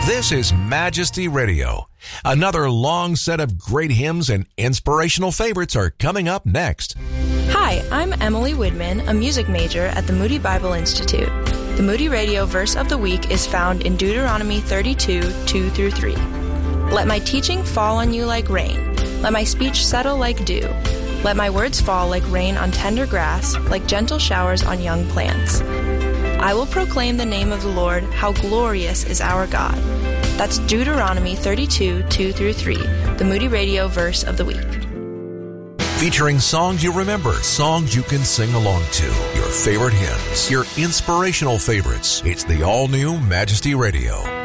This is Majesty Radio. Another long set of great hymns and inspirational favorites are coming up next. Hi, I'm Emily Widman, a music major at the Moody Bible Institute. The Moody Radio verse of the week is found in Deuteronomy 32, 2-3. Let my teaching fall on you like rain. Let my speech settle like dew. Let my words fall like rain on tender grass, like gentle showers on young plants. I will proclaim the name of the Lord, how glorious is our God. That's Deuteronomy 32, 2-3, the Moody Radio verse of the week. Featuring songs you remember, songs you can sing along to, your favorite hymns, your inspirational favorites. It's the all-new Majesty Radio.